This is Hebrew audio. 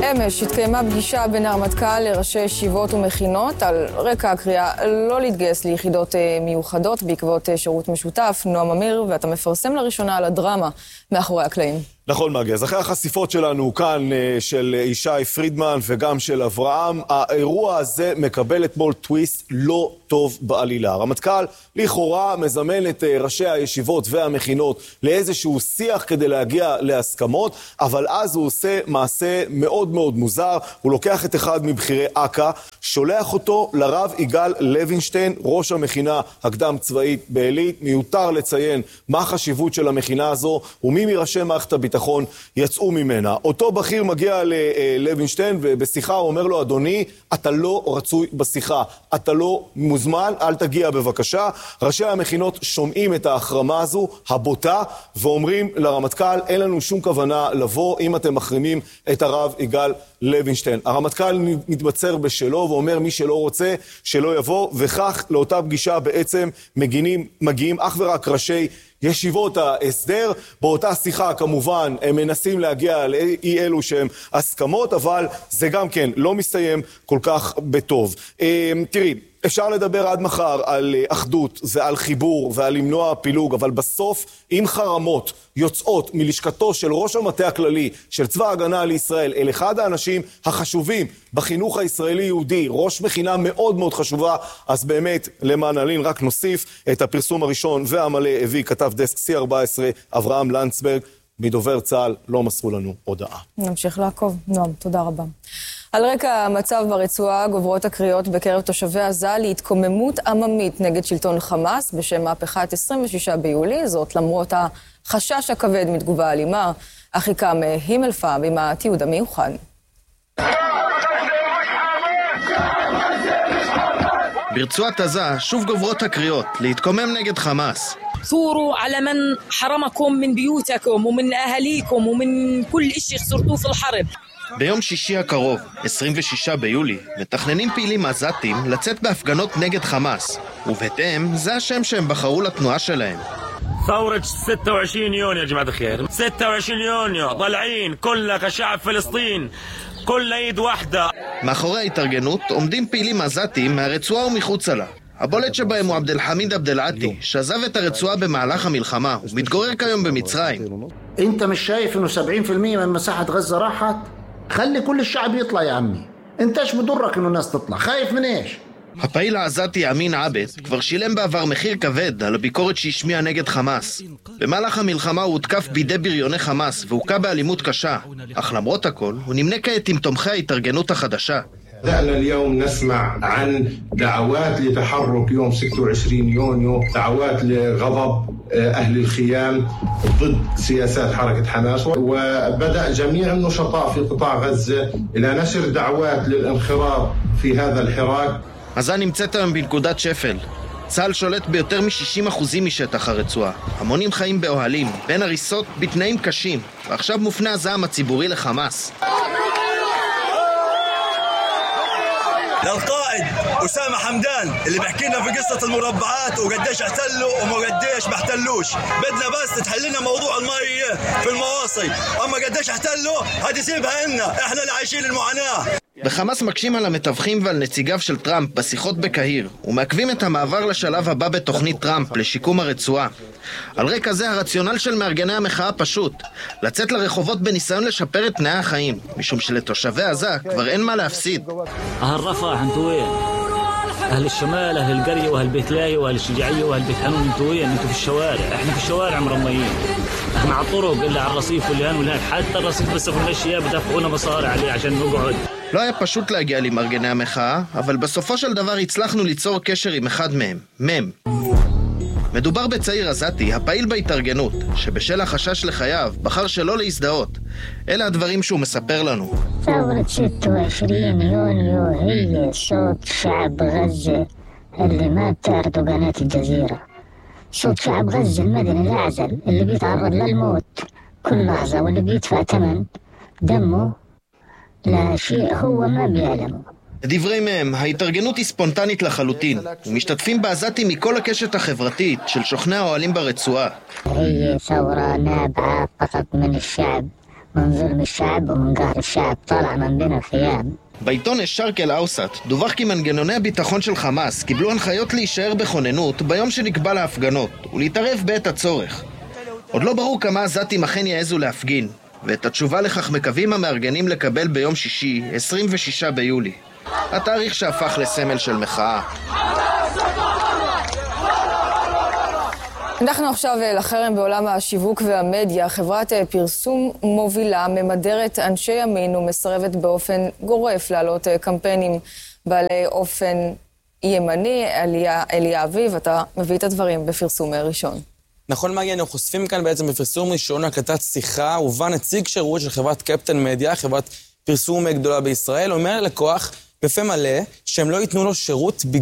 אמש התקיימה פגישה בין הרמטכ"ל לראשי ישיבות ומכינות על רקע הקריאה לא להתגייס ליחידות מיוחדות בעקבות שירות משותף. נועם אמיר, ואתה מפרסם לראשונה על הדרמה מאחורי הקלעים. נכון מגז, אחרי החשיפות שלנו כאן של ישי פרידמן וגם של אברהם, האירוע הזה מקבל אתמול טוויסט לא טוב בעלילה. הרמטכ"ל לכאורה מזמן את ראשי הישיבות והמכינות לאיזשהו שיח כדי להגיע להסכמות, אבל אז הוא עושה מעשה מאוד מאוד מוזר. הוא לוקח את אחד מבחירי אק"א, שולח אותו לרב יגאל לוינשטיין, ראש המכינה הקדם צבאית בעלית. מיותר לציין מה החשיבות של המכינה הזו ומי מראשי מערכת הביטחון יצאו ממנה. אותו בכיר מגיע ללוינשטיין ובשיחה הוא אומר לו, אדוני, אתה לא רצוי בשיחה, אתה לא מוזמן, אל תגיע בבקשה. ראשי המכינות שומעים את ההחרמה הזו, הבוטה, ואומרים לרמטכ"ל, אין לנו שום כוונה לבוא אם אתם מחרימים את הרב יגאל לוינשטיין. הרמטכ"ל מתבצר בשלו ואומר מי שלא רוצה שלא יבוא, וכך לאותה פגישה בעצם מגיעים אך ורק ראשי ישיבות ההסדר. באותה שיחה כמובן הם מנסים להגיע לאי אלו שהם הסכמות, אבל זה גם כן לא מסתיים כל כך בטוב. תראי, אפשר לדבר עד מחר על אחדות ועל חיבור ועל למנוע פילוג, אבל בסוף אם חרמות יוצאות מלשכתו של ראש המטה הכללי של צבא ההגנה לישראל אל אחד האנשים החשובים בחינוך הישראלי-יהודי, ראש מכינה מאוד מאוד חשובה, אז באמת למען אלין רק נוסיף את הפרסום הראשון והמלא הביא כתב דסק C14 אברהם לנצברג. מדובר צה"ל לא מסרו לנו הודעה. נמשיך לעקוב. נועם, תודה רבה. על רקע המצב ברצועה גוברות הקריאות בקרב תושבי עזה להתקוממות עממית נגד שלטון חמאס בשם מהפכת 26 ביולי, זאת למרות החשש הכבד מתגובה אלימה. אחיקם הימלפאב עם התיעוד המיוחד. ברצועת עזה שוב גוברות הקריאות להתקומם נגד חמאס. ثوروا على من حرمكم من بيوتكم ومن أهليكم ومن كل شيء خسرتوه في الحرب. ביום שישי הקרוב, 26 ביולי, מתכננים פעילים עזתים לצאת בהפגנות נגד חמאס, ובהתאם זה השם שהם בחרו לתנועה שלהם. ثورة 26 يونيو يا جماعة الخير. 26 يونيو طالعين كلنا كشعب فلسطين كلنا يد واحدة. מאחורי ההתארגנות עומדים פעילים עזתים מהרצועה ומחוצה לה. הבולט שבהם הוא עבד אל-חמיד עבד-אל-עטי, שעזב את הרצועה במהלך המלחמה ומתגורר כיום במצרים. انت مش شايف انه 70% من مساحة غزة راحت؟ خلي كل الشعب يطلع يا عمي. انت ايش بضرك انه الناس تطلع؟ خايف من ايش؟ הפעיל העזתי אמין עבד כבר שילם בעבר מחיר כבד על הביקורת שהשמיע נגד חמאס. במהלך המלחמה הוא הותקף בידי בריוני חמאס והוקע באלימות קשה, אך למרות הכל הוא נמנה כעת עם תומכי ההתארגנות החדשה. بدأنا اليوم نسمع عن دعوات لتحرك يوم 26 يونيو، دعوات لغضب أهل الخيام ضد سياسات حركة حماس، وبدأ جميع النشطاء في قطاع غزة إلى نشر دعوات للانخراط في هذا الحراك. עזה נמצאת היום בנקודת שפל. צה"ל שולט ביותר מ-60% משטח הרצועה. המונים חיים באוהלים, בין הריסות בתנאים קשים, ועכשיו מופנה הזעם הציבורי לחמאס. للقائد أسامة حمدان اللي بحكي لنا في قصة المربعات وقديش احتلوا وما قديش ما احتلوش. بدنا بس تحللنا موضوع المية في المواصي، أما قديش احتلوا هذه سيبها لنا، احنا اللي عايشين المعاناة. בחמאס מקשים על המתווכים ועל נציגיו של טראמפ בשיחות בקהיר ומעכבים את המעבר לשלב הבא בתוכנית טראמפ לשיקום הרצועה. על רקע זה הרציונל של מארגני המחאה פשוט, לצאת לרחובות בניסיון לשפר את תנאי החיים, משום שלתושבי עזה כבר אין מה להפסיד. أهل رفح انتوا وين؟ أهل الشمال أهل القرية وأهل بيت لاهي وأهل الشجاعية وأهل بيت حنون انتوا وين؟ انتوا في الشوارع، احنا في الشوارع مرميين، احنا على الطرق إلا على الرصيف واللهان والهان، حتى الرصيف بس في المشية بدفعونا مصاري عليه عشان نقعد. לא היה פשוט להגיע למארגני המחאה, אבל בסופו של דבר הצלחנו ליצור קשר עם אחד מהם, מם. מדובר בצעיר עזתי, הפעיל בהתארגנות, שבשל החשש לחייו בחר שלא להזדהות. אלה הדברים שהוא מספר לנו. ثورة 26 يونيو هي صوت شعب غزة اللي ما بتعرضه قناة الجزيرة. صوت شعب غزة المدني الأعزل اللي بيتعرض للموت كل لحظة واللي بيدفع ثمن دمه לשיא הוא מה ביעלמו. דברי מהם, ההתארגנות היא ספונטנית לחלוטין, ומשתתפים בעזתים מכל הקשת החברתית של שוכני האוהלים ברצועה. هي ثورة نابعة فقط من الشعب من ظلم الشعب ومن قهر الشعب طالع من بين الخيام. בעיתון א-שרק אל-אווסט דווח כי מנגנוני הביטחון של חמאס קיבלו הנחיות להישאר בכוננות ביום שנקבע להפגנות ולהתערב בעת הצורך. עוד לא ברור כמה עזתים אכן יעזו להפגין, ואת התשובה לכך מקווים המארגנים לקבל ביום שישי, 26 ביולי. התאריך שהפך לסמל של מחאה. אנחנו עכשיו לחרם בעולם השיווק והמדיה. חברת פרסום מובילה ממדרת אנשי ימין ומסרבת באופן גורף לעלות קמפיינים בעלי אופן ימני. אליה אביב, אתה מביא את הדברים בפרסום ראשון. נכון, מגי, אנחנו חושפים כאן בעצם בפרסום ראשון הקלטת שיחה, ובה נציג שירות של חברת קפטן מדיה, חברת פרסום גדולה בישראל, אומר ללקוח בפה מלא שהם לא ייתנו לו שירות